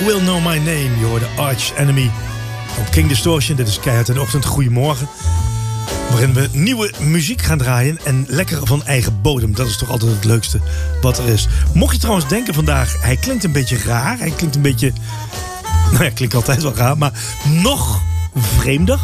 Will Know My Name. Je hoorde Arch Enemy op King Distortion. Dit is Keihard in de Ochtend. Goedemorgen. Waarin we nieuwe muziek gaan draaien en lekker van eigen bodem. Dat is toch altijd het leukste wat er is. Mocht je trouwens denken vandaag, hij klinkt een beetje raar. Hij klinkt een beetje... Nou ja, klinkt altijd wel raar, maar nog vreemder.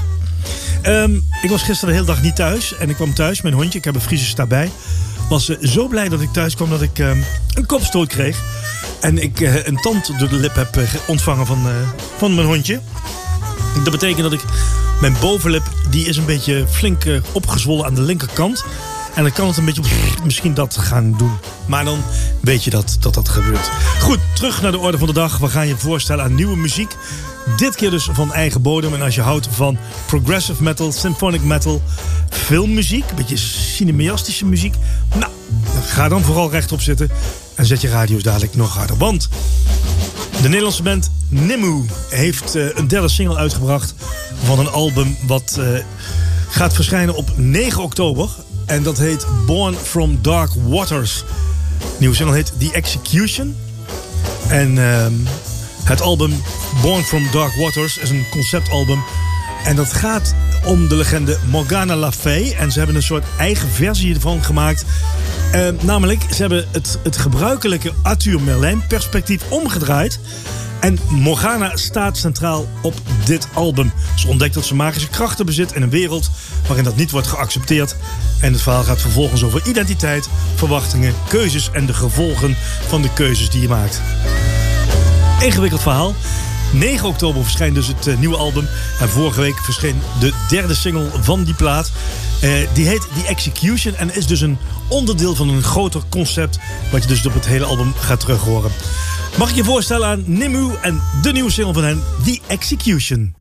Ik was gisteren de hele dag niet thuis. En ik kwam thuis, mijn hondje, ik heb een Friese daarbij. Was zo blij dat ik thuis kwam dat ik een kopstoot kreeg. En ik een tand door de lip heb ontvangen van mijn hondje. Dat betekent dat ik mijn bovenlip, die is een beetje flink opgezwollen aan de linkerkant. En dan kan het een beetje misschien dat gaan doen. Maar dan weet je dat gebeurt. Goed, terug naar de orde van de dag. We gaan je voorstellen aan nieuwe muziek. Dit keer dus van eigen bodem. En als je houdt van progressive metal, symphonic metal, filmmuziek, een beetje cineastische muziek. Nou, ga dan vooral rechtop zitten en zet je radio's dadelijk nog harder. Want de Nederlandse band Nimue heeft een derde single uitgebracht van een album wat gaat verschijnen op 9 oktober. En dat heet Born From Dark Waters. De nieuwe single heet The Execution. En het album Born From Dark Waters is een conceptalbum. En dat gaat om de legende Morgana Le Fay. En ze hebben een soort eigen versie ervan gemaakt. Namelijk, ze hebben het gebruikelijke Arthur Merlin perspectief omgedraaid. En Morgana staat centraal op dit album. Ze ontdekt dat ze magische krachten bezit in een wereld waarin dat niet wordt geaccepteerd. En het verhaal gaat vervolgens over identiteit, verwachtingen, keuzes en de gevolgen van de keuzes die je maakt. Ingewikkeld verhaal. 9 oktober verschijnt dus het nieuwe album. En vorige week verscheen de derde single van die plaat. Die heet The Execution en is dus een onderdeel van een groter concept, wat je dus op het hele album gaat terug horen. Mag ik je voorstellen aan Nimue en de nieuwe single van hen, The Execution.